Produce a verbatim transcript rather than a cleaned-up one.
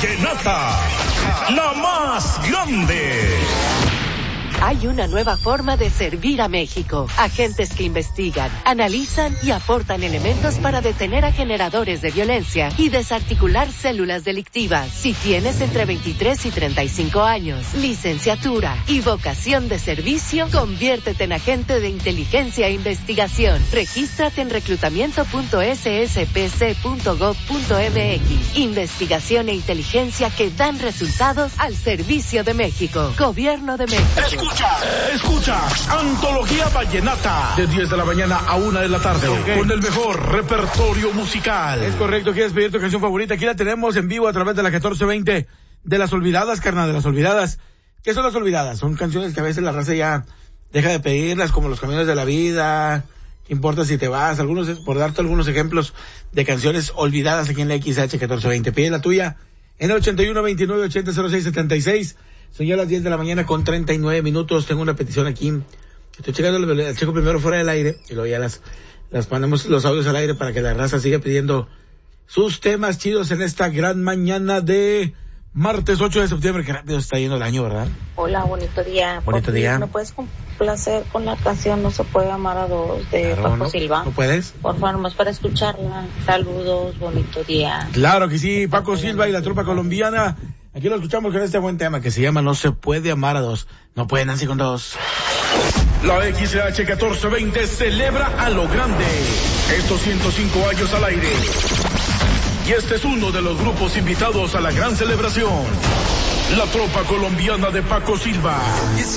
Vallenata, la más grande. Hay una nueva forma de servir a México. Agentes que investigan, analizan y aportan elementos para detener a generadores de violencia y desarticular células delictivas. Si tienes entre veintitrés y treinta y cinco años, licenciatura y vocación de servicio, conviértete en agente de inteligencia e investigación. Regístrate en reclutamiento punto ese ese pe ce punto gob punto eme equis. Investigación e inteligencia que dan resultados al servicio de México. Gobierno de México. Escucha, escucha, Antología Vallenata, de diez de la mañana a una de la tarde, okay, con el mejor repertorio musical. Es correcto, ¿quieres pedir tu canción favorita? Aquí la tenemos en vivo a través de la catorce veinte de Las Olvidadas, carnal, de Las Olvidadas. ¿Qué son Las Olvidadas? Son canciones que a veces la raza ya deja de pedirlas, como Los Caminos de la Vida, ¿qué importa si te vas? Algunos, por darte algunos ejemplos de canciones olvidadas aquí en la X H catorce veinte. Pide la tuya en el ochenta y uno veintinueve ochenta cero seis setenta y seis. Son ya las diez de la mañana con treinta y nueve minutos. Tengo una petición aquí. Estoy checando, la checo primero fuera del aire y luego ya las, las ponemos los audios al aire para que la raza siga pidiendo sus temas chidos en esta gran mañana de martes ocho de septiembre. Qué rápido está yendo el año, ¿verdad? Hola, bonito día. Bonito día. ¿Me puedes complacer con la canción No se puede amar a dos de Claro, Paco ¿no? Silva? ¿No puedes? Por favor, nomás para escucharla. Saludos, bonito día. Claro que sí, Paco Silva y la tropa colombiana. Aquí lo escuchamos con este buen tema que se llama No se puede amar a dos. No pueden así con dos. La X H catorce veinte celebra a lo grande estos ciento cinco años al aire. Y este es uno de los grupos invitados a la gran celebración. La tropa colombiana de Paco Silva.